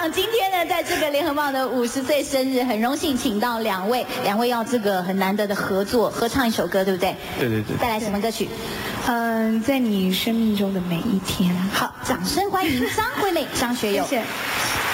棒！今天呢，在这个联合报的50岁生日，很荣幸请到两位要这个很难得的合作，合唱一首歌，对不对？ 对对对。 带来什么歌曲？ 在你生命中的每一天。 好，掌声欢迎张惠妹、张学友。 谢谢。